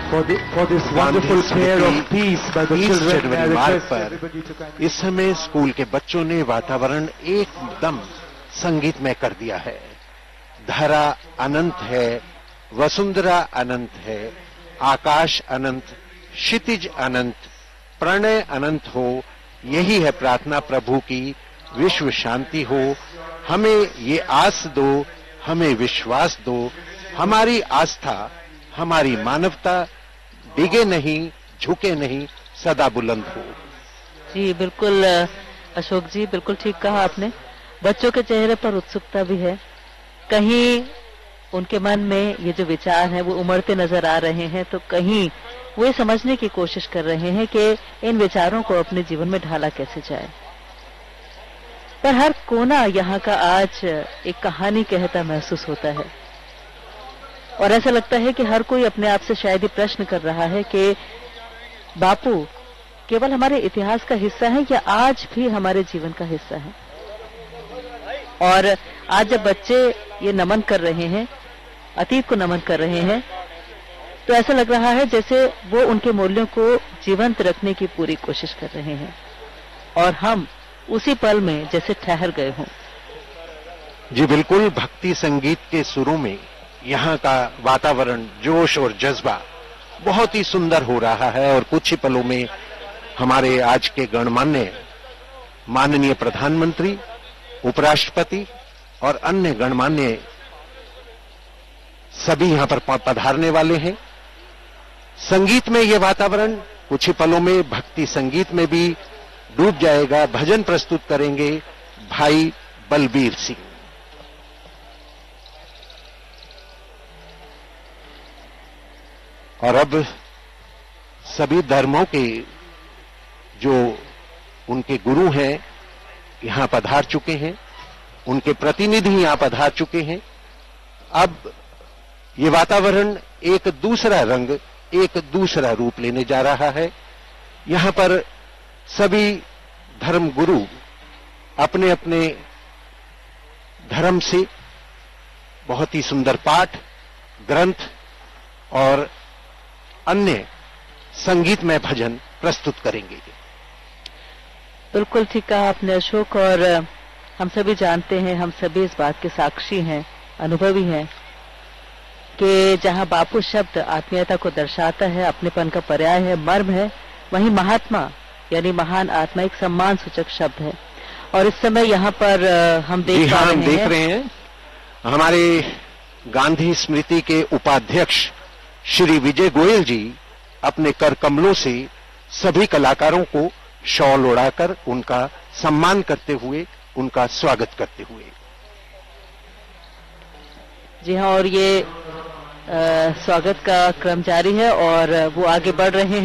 for this wonderful prayer of peace by the 30 children. January I मार्ग request पर everybody to kindly इस समय school के बच्चों ने वातावरण एकदम संगीतमय कर दिया है। धरा अनंत है, वसुंधरा अनंत है, आकाश अनंत, क्षितिज अनंत, प्रणय अनंत हो, यही है प्रार्थना प्रभु की। विश्व शांति हो, हमें ये आस दो, हमें विश्वास दो, हमारी आस्था, हमारी मानवता डिगे नहीं, झुके नहीं, सदा बुलंद हो। जी बिल्कुल अशोक जी, बिल्कुल ठीक कहा आपने। बच्चों के चेहरे पर उत्सुकता भी है, कहीं उनके मन में ये जो विचार हैं वो उमड़ते नजर आ रहे हैं, तो कहीं वो ये समझने की कोशिश कर रहे हैं कि इन विचारों को अपने जीवन में ढाला कैसे जाए। पर हर कोना यहाँ का आज एक कहानी कहता महसूस होता है, और ऐसा लगता है कि हर कोई अपने आप से शायद ही प्रश्न कर रहा है कि बापू केवल हमारे इतिहास का हिस्सा है या आज भी हमारे जीवन का हिस्सा है। और आज जब बच्चे ये नमन कर रहे हैं, अतीत को नमन कर रहे हैं, तो ऐसा लग रहा है जैसे वो उनके मूल्यों को जीवंत रखने की पूरी कोशिश कर रहे हैं, और हम उसी पल में जैसे ठहर गए हों। जी बिल्कुल, भक्ति संगीत के सुरों में यहाँ का वातावरण, जोश और जज्बा बहुत ही सुंदर हो रहा है। और कुछ ही पलों में हमारे आज के गणमान्य माननीय प्रधानमंत्री, उपराष्ट्रपति और अन्य गणमान्य सभी यहां पर पधारने वाले हैं। संगीत में यह वातावरण कुछ ही पलों में भक्ति संगीत में भी डूब जाएगा। भजन प्रस्तुत करेंगे भाई बलबीर सिंह। और अब सभी धर्मों के जो उनके गुरु हैं यहां पधार चुके हैं, उनके प्रतिनिधि यहां पधार चुके हैं। अब ये वातावरण एक दूसरा रंग, एक दूसरा रूप लेने जा रहा है। यहां पर सभी धर्म गुरु अपने अपने धर्म से बहुत ही सुंदर पाठ, ग्रंथ और अन्य संगीतमय भजन प्रस्तुत करेंगे। बिल्कुल ठीक कहा आपने अशोक, और हम सभी जानते हैं, हम सभी इस बात के साक्षी हैं, अनुभवी हैं कि जहां बापू शब्द आत्मीयता को दर्शाता है, अपनेपन का पर्याय है, मर्म है, वहीं महात्मा यानी महान आत्मा एक सम्मान सूचक शब्द है। और इस समय यहाँ पर हम देख रहे हैं हमारे गांधी स्मृति के उपाध्यक्ष श्री विजय गोयल जी अपने कर कमलों से सभी कलाकारों को शॉल उड़ाकर उनका सम्मान करते हुए, उनका स्वागत करते हुए। जी हाँ, और ये स्वागत का क्रम जारी है और वो आगे बढ़ रहे हैं।